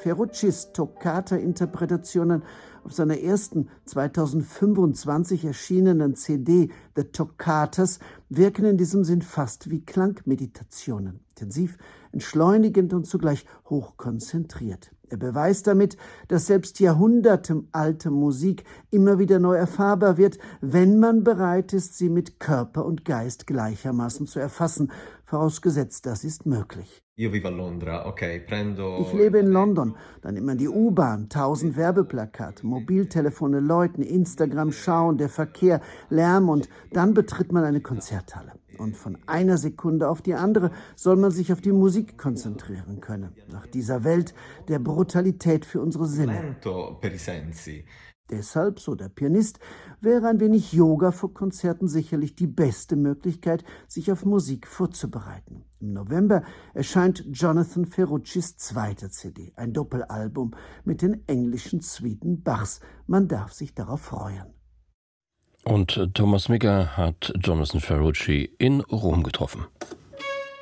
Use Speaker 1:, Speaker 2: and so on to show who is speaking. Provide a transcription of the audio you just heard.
Speaker 1: Ferruccis Toccata-Interpretationen auf seiner ersten 2025 erschienenen CD The Toccatas wirken in diesem Sinn fast wie Klangmeditationen, intensiv, entschleunigend und zugleich hochkonzentriert. Er beweist damit, dass selbst jahrhundertealte Musik immer wieder neu erfahrbar wird, wenn man bereit ist, sie mit Körper und Geist gleichermaßen zu erfassen, vorausgesetzt, das ist möglich.
Speaker 2: Ich lebe
Speaker 1: in London, dann immer die U-Bahn, 1000 Werbeplakate, Mobiltelefone läuten, Instagram schauen, der Verkehr, Lärm und dann betritt man eine Konzerthalle. Und von einer Sekunde auf die andere soll man sich auf die Musik konzentrieren können. Nach dieser Welt der Brutalität für unsere Sinne. Deshalb, so der Pianist, wäre ein wenig Yoga vor Konzerten sicherlich die beste Möglichkeit, sich auf Musik vorzubereiten. Im November erscheint Jonathan Ferruccis zweite CD, ein Doppelalbum mit den englischen Suiten Bachs. Man darf sich darauf freuen.
Speaker 3: Und Thomas Migger hat Jonathan Ferrucci in Rom getroffen.